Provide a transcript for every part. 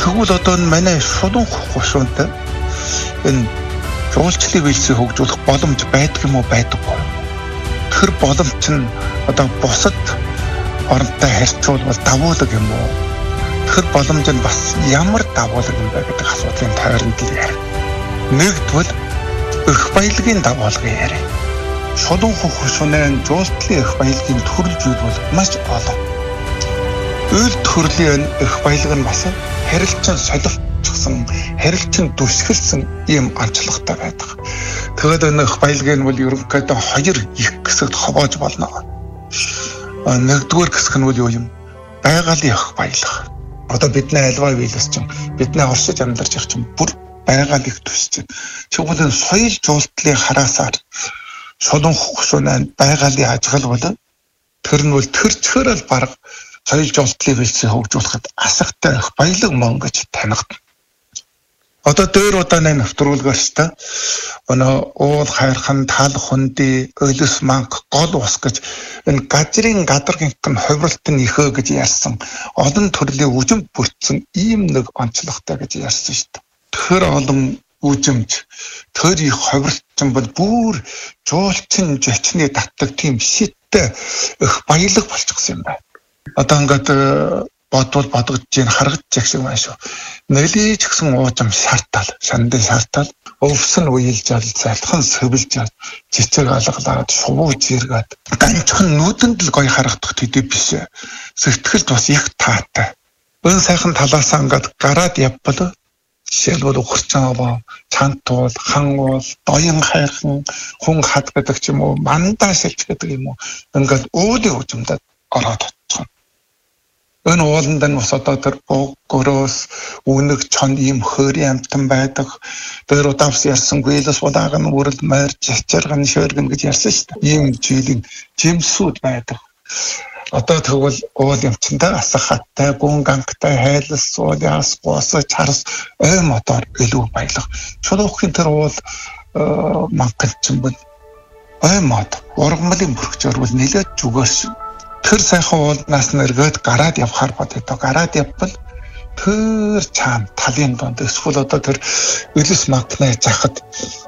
Тэгвэл одоо манай шулуун хушуунтай энэ жуулчлалыг биелсийг хөгжүүлэх боломж байдаг юм уу байдаггүй. Тэр боломж нь одоо бусад оронтой харьцуулбал давуулаг юм уу? Тэр боломж нь бас ямар давуулаг юм бэ гэдэг асуудлын тойронд л яар. Нэгдвэл эх баялагын давуулгыг яриа. Шулуун хушуунын жуулчлалын эх баялагын төрөл зүйл бол маш олон. Үйл төрлийн эх баялаг нь бас харилцан солилцсон, харилцан дүсгэлсэн ийм онцлогтой байдаг. Тэгээд энэ эх баялагын бол ерөнхийдөө хоёр их хэсэгт хавааж болно. Нэгдүгээр хэсэг нь бол юу юм? Байгалийн эх баялаг. Одоо бидний альва биелс чинь бидний оршиж амьдарч явах чинь бүр байгалийн төсч. Тэгвэл энэ соёл жуултлалыг хараасаар шулуун хушуунаа байгалийн ажил бол тэр нь бол тэр чигээрэл бараг соёл жуултлалыг биелсийг хөгжүүлэхэд асагтай эх баялаг мөн гэж танигдана. Одоо дээр удааны нэвтрүүлгээртэй уул хайрхан тал хунди өлөс манг гол ус гэж энэ газрын гадаргийнхэн хувиралтын ихөө гэж ярьсан олон төрлийн үжим бүтсэн ийм нэг онцлогтой гэж ярьсан шүү дээ. Тэр олон үжимж тэр их хувиралтын бол бүр жуулчин жочны татдаг тийм шидтэй эх баялаг болчихсон юм байна. Одоо ингээд бодвол бодгож чинь харагдаж их шиг байна шүү. Нэлийч гэсэн уужим шаартал, шандын шаартал, өвсөн уйлж ал залтхан сөвлж ал цэцэг алгалаад шувууж иргээд ганцхан нүдэнд л гоё харагдах төдий биш. Сэтгэлд бас их таатай. Өн сайхан талаасаа ингээд гараад явбал жишээлбэл ухарчин аваа, цантуул, хангуул, доён хайрхан, хүн хад гэдэг ч юм уу, мандаа шилж гэдэг юм уу. Ингээд өөлийн үжимдээ ороод очихно. Энэ ууланд нь бас одоо тэр гөрөөс үнэг чон ийм хөөрийн амтан байдаг. Тэр удаас ярьсан гүйлс удааг нь үрэл морь чичэргэн шөргөн гэж ярьсан шүү дээ. Ийм жилийн жимсүүд байдаг. Одоо тэгвэл уул юмчтай асах хаттай, гүн гангтай, хайлс, суулиас, гоос, чарс, ой мотор илүү баялаг. Чулуухын тэр уул мангалчин бол ой мод ургамлын бүрхчээр бол нэлээд зүгээс тэр сайхан уулнаас нэргээд гараад явхаар бодоо. Гараад явбал тэр чам талын донд эсвэл одоо тэр өлөс магнаа захад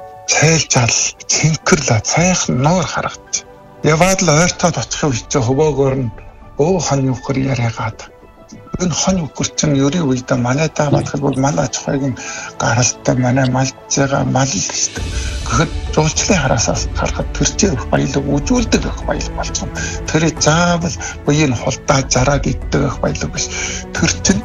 цайлжал цэнхэрлээ сайхан нуур харагдчих. Яваад л ойртоод очих үе чи хөвөөгөр нь хон юхэр яриагаад. Энэ хон юхэр чинь ерийн үед манайдаа батхал манай аж ахуйн гаралтай манай малж байгаа мал л шүү дээ. Гэхдээ жуулчлалын хараасаас харахад тэр чинь их баялаг үжүүлдэг их баялаг болчихно. Тэр заавал буйн хулдаа жараад иддэг их баялаг биш. Тэр чинь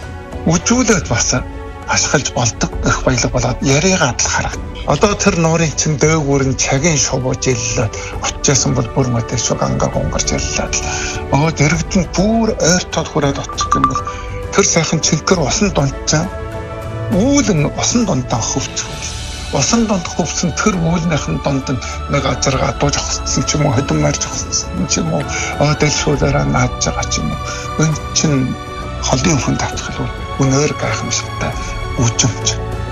үжүүлээд бас ашиглаж болдог их баялаг болоод яриагаад л харагд. Одоо тэр нуурын чин дээгүүр нь цагийн шувууж иллээд очижсэн бол бүр мэтэй шүү гангаар гонгарч иллээд л дэрэгдэн бүр ойртоод хүрээд очих юм бол тэр сайхан цэнхэр усан дунджаа үйл нь усан дундаа хөвчих. Усан донд хөвсөн тэр үүлнийхэн донд нэг ажиргаа дууж авсан ч юм уу хөдөн марж авсан ч юм уу дэлшүүлээрээ наадж байгаа ч юм уу. Энэ чин холын хүн татхал өнөөр гайхамшигтай үжимч.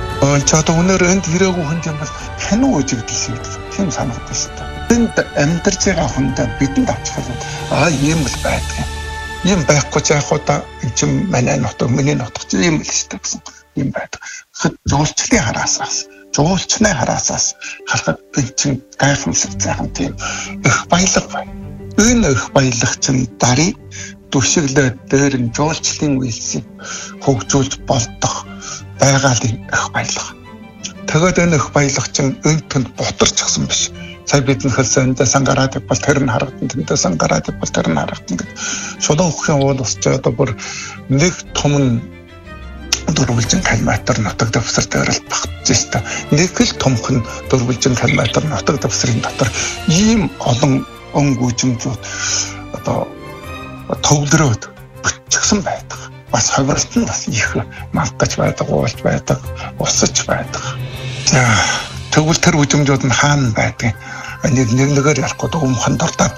Ч одоо өнөөр энд ирээгүй хүн юм бол тань үжигдэл шиг тийм санагдаж шүү дээ. Энд амьдарч байгаа хүндээ бидэнд очиход ийм л байдаг. Ийм байхгүй ч яг удаа энэ чинь манай нутаг миний нутаг чинь ийм л шүү дээ гэсэн юм байдаг. Жуулчлалын хараасаас жуулчны хараасаас харахад энэ чинь гайхамшиг сайхан тийм их баялаг байна. Энэ их баялаг чинь дарыг дүшиглээд дээр нь жуулчлалын үйлсийг хөгжүүлж болдох байгалийн их баялаг. Тэгээд энэ их баялаг чинь өнтөнд ботарчихсан биш. Сая бид нөхөлсөн дэсэн гараад бол тэр нь харагдан дэсэн гараад бол тэр нь харагдан гэдэг. Шулуун хөхөн уул усч одоо бүр нэг том дөрвөлжин километр нутаг дэвсэр дээр л багтж шүү дээ. Нэг л томхон дөрвөлжин километр нутаг дэвсрийн дотор ийм олон өнгөжмжүүд одоо төвлөрөөд бүтчихсэн байдаг. Бас хувиралт нь бас их мангаж байдаг, уулж байдаг, усаж байдаг. За тэгвэл тэр үжимжүүд нь хаана байдаг? Нэгээр ярихгүй өмхөн дурдаад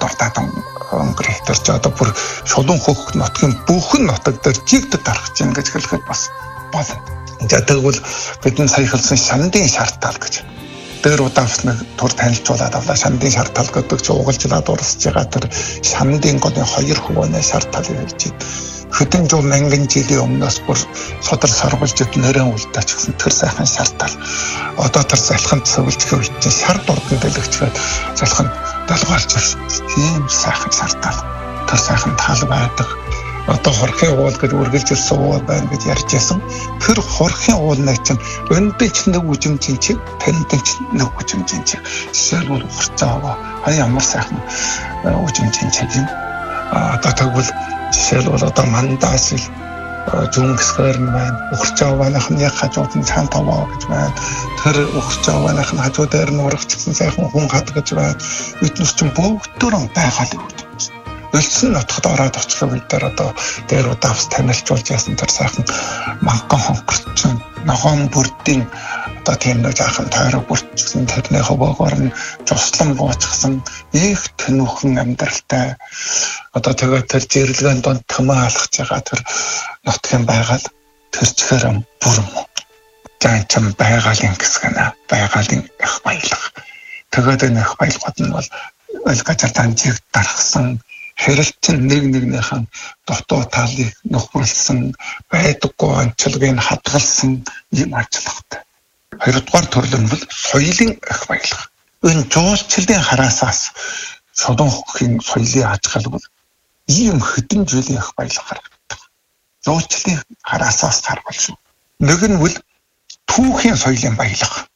өнгөрөх төрч одоо бүр шулуун хөх нутгийн бүхэн нутаг дээр жигдэд дарах чинь гэж хэлэхэд бас болно. За тэгвэл бидний сая хэлсэн шандын шаартал гэж дээр удаас нэг тур танилцуулаад авлаа. Шандын шаартал гэдэг чинь угалжлаад урсж байгаа тэр шандын годын хоёр хөвөний шаарталыг хэлж байна. хэдэн зуун мянган жилийн өмнөөс бүр содар сарвалжид нэрэн үлдээч гэсэн тэр сайхан шалтгаал. Одоо тэр залханд сувилжих үед шар дурдан дэлгэцгээд залханд далгаарч тийм сайхан шалтгаал. Тэр сайхан тал байдаг. Одоо хорхын уул гэж үргэлжилсэн уул байна гэж ярьж байсан. Тэр хорхын уулнаа чинь өндөө ч нэг үжимжин чиг, тэндэн ч нэг үжимжин чиг. Жишээлбэл ухарцаава. Ямар сайхан үжимжин чиг юм. Одоо тэгвэл жишээлбэл одоо мандаас ил зүнгсгэр нь байна. Ухарцааваных нь яг хажууд нь цаан таваа гэж байна. Тэр ухарцааваных нь хажуу дээр нь урагчсан сайхан хүн хад гэж байна. Эднес чинь бүгдөө байгаа л юм. Ölсөн нутгад ороод очих үед одоо дээр удаас танилцуулж яасан тэр сайхан манган хонхорчин ногоон бүрдийн одоо тийм нэг жаахан тойрог бүрдчихсэн тэрний хөвөөгөр нь жуслан буучихсан их тэнүүхэн амьдралтай одоо тэгээд тэр зэрлэгэн донд тэмээ алхаж байгаа тэр нутгийн байгаль тэр чихэр бүр юм. Заачм байгалийн хэсгэнэ байгалийн их баялаг. Тэгээд энэ их баялагууд нь бол газар танжиг дарахсан хэрэлтэн нэгнийхэн дотоо талыг нөхөрлсөн байдаггүй онцлогийг хадгалсан юм ажиллагтай. Хоёрдугаар төрөл нь бол соёлын их баялаг. Энэ жуулчлалын хараасаас шодон хөхийн соёлын ажиглал бол ийм хэдэн жилийн их баялаг харагддаг. Жуулчлалын хараасаас харвал шүү. Нэг нь бол түүхийн соёлын баялаг.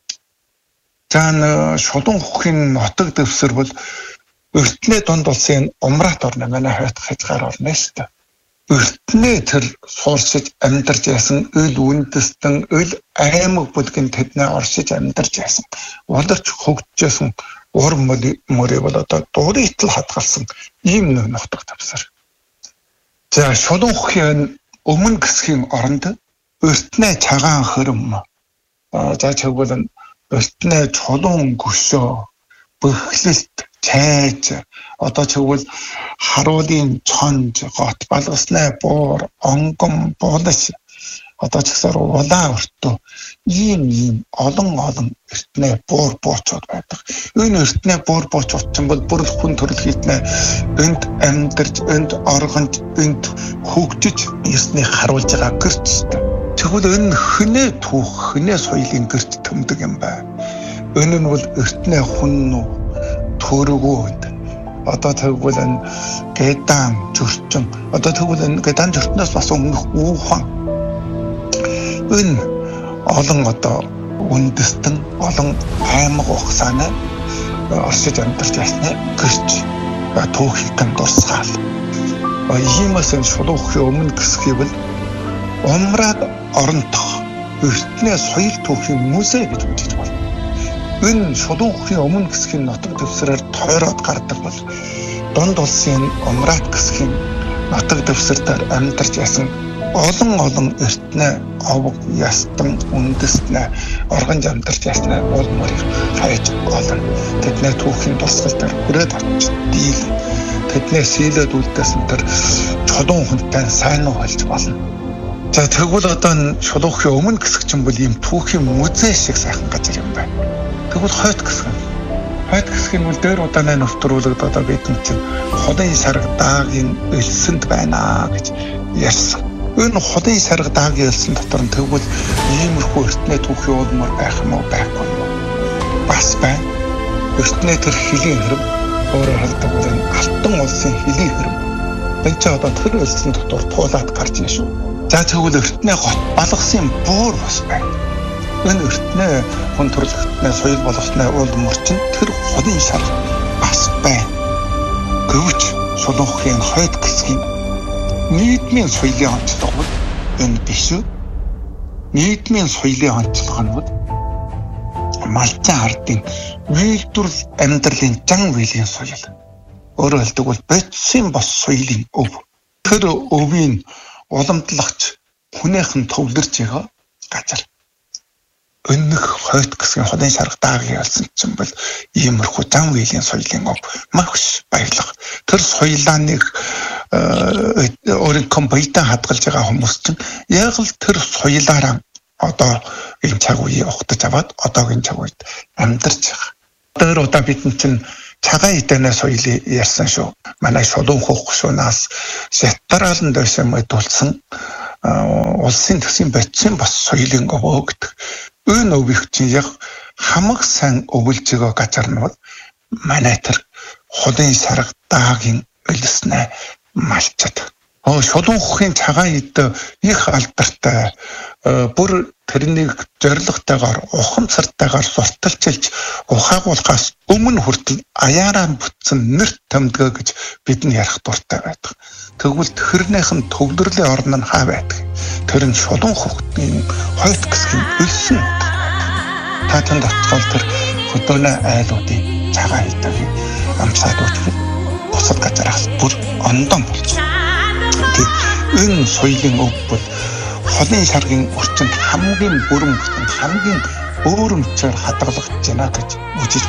За шодон хөхийн нутаг дэвсэр бол Өртний дунд улсын умрат орно манай хойд хязгаар орно шүү дээ. Өртний тэр сууршиж амьдарч яасан өл үндэстэн өл аймаг бүлгийн тэднээ оршиж амьдарч яасан. Уларч хөгжижсэн ур мөрөө бол одоо дуурайтал хадгалсан ийм нутаг тавсар. За шулуун хөхийн өмнө гисхийн оронд өртний цагаан хөрөм. За тэгвэл өртний чулуун гөшөө бөхлөлт чайж одоо тэгвэл харуулын чонж гот балгасны буур онгон буулаш одоо ч гэсэн улаан өртөө ийм олон эртний буур буучууд байдаг. Энэ эртний буур буучууд ч бол бүр хүн төрөл хийтнэ энд амьдарч энд оргонд энд хөгжиж эртний харуулж байгаа гэрч. Тэгвэл энэ хинээ түүх хинээ соёлын гэрч төмдөг юм байна. Энэ нь бол эртний хүн төрөгөөд одоо тэгвэл энэ гэдан зөрчин одоо тэгвэл энэ гэдан зөрчнөөс бас өмнөх үүхэн энэ олон одоо үндэстэн олон аймаг ухсааны оршиж амьдарч ясны гэрч түүхийн дурсгаал иймээс энэ шулуун хөхийн өмнө гисгэвэл умраад оронтох эртний соёл түүхийн музей гэж үзэж байна. Энэ шулуун хөхийн өмнө гисхийн нутаг дэвсрээр тойроод гардаг бол дунд улсын умрат гисхийн нутаг дэвсрээр амьдарч ясан олон эртний овог ястан үндэстнээ оргонж амьдарч яснаа уул мөрийг хайж олон тэдний түүхийн тусгал дээр хүрээд очиж дийл тэдний сэлэд үлдээсэн тэр чулуун хүнтэй сайн уу болж болно. За тэгвэл одоо шулуун хөхийн өмнө гисгч юм бол ийм түүхийн музей шиг сайхан газар юм байна. Тэгвэл хойд гисгэн бол дээр удааны нөтрүүлэгд одоо бидний чинь холын сарга даагийн элсэнд байна гэж ярьсан. Энэ холын сарга даагийн элсэн дотор нь тэгвэл иймэрхүү эртний түүхийн уулмар байх юм уу байхгүй юу? Бас байна. Эртний тэр хөлийн хэрэв өөрөөр хэлбэл энэ алтан улсын хөлийн хэрэв. Энд ч одоо тэр элсэн дотор туулаад гарч ирсэн шүү. За тэгвэл эртний гот балгасын буур бас байна. Энэ эртний хүн төрөлхтний соёл болгосны уул мөрчин тэр холын сар бас байна. Гэвч шулуун хөхийн хойд гисгийн нийгмийн соёлын онцлог бол энэ биш үү? Нийгмийн соёлын онцлог нь бол малчин ардын үйлдвэрлэл амьдралын зан үйлийн соёл. Өөрөөр хэлбэл бодисын бос соёлын өв. Тэр өвийн уламжлагч хүнийхэн төвлөрч байгаа газар. Өнөх хойд гисгийн холын сарга даагийн ялсан чинь бол иймэрхүү зан үйлийн соёлын өв маш баялаг. Тэр соёлааныг өөрийн компьютер хадгалж байгаа хүмүүс чинь яг л тэр соёлаараа одоо энэ цаг үеийг ухтаж аваад одоогийн цаг үед амьдарч байгаа. Тэр удаа бидний чинь цагаан эдэнэ соёлыг ярьсан шүү. Манай шулуун хухшунаас шатраалан дэшэм мэдүүлсэн улсын төсвийн бодисын бас соёлын өвөөгдөг. Энэ өвөх чинь яг хамаг сайн өвөлжгөө газарнууд манай тэр хулын сарга даагийн өлснэ малчад. Шулуун хухын цагаан эд их алдартай бүр тэрнийг зоригтойгоор ухамсартайгаар сурталчилж ухаагуулахаас өмнө хүртэл аяараа бүтсэн нэрт томдгоо гэж бид нь ярих дуртай байдаг. Тэгвэл тэрнийхэн төвлөрлийн орн нь хаа байдаг? Тэр нь шулуун хухтын хойд гэсгийн өлсөн. Та танд очвол тэр хөдөөнө айлуудын цагаан эдийн амсаад үтгэл бусад газараас бүр ондон болж. Энэ соёлын өв бол холын саргийн орчинд хамгийн бүрэн бүтэн хамгийн өөрөмцөөр хадгалагдаж байна гэж үзэж